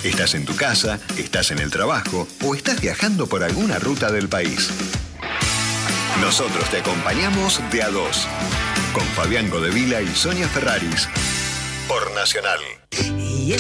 Estás en tu casa, estás en el trabajo o estás viajando por alguna ruta del país. Nosotros te acompañamos de a dos, con Fabián Godevila y Sonia Ferraris, por Nacional. Y